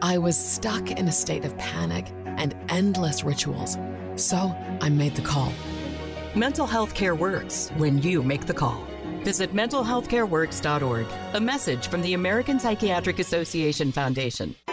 I was stuck in a state of panic and endless rituals. So I made the call. Mental health care works when you make the call. Visit mentalhealthcareworks.org. A message from the American Psychiatric Association Foundation.